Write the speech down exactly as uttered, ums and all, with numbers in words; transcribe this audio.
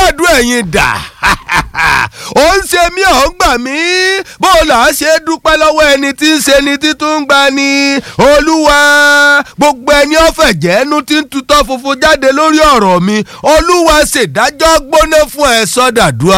aládùn ẹ̀yin dà ó ń ṣe mí ọ̀ ń gbà mí bó là á ṣe dúpẹ́ lọ́wọ́ ẹni tí ń ṣe ni títún ń gba ni olúwa gbogbo ẹni ọ̀fẹ́ jẹ́nu tí ń tutọ́ funfun jáde lórí ọ̀rọ̀ mi olúwa ṣèdájọ́ gbóná fún ẹ sọ́dàdúà.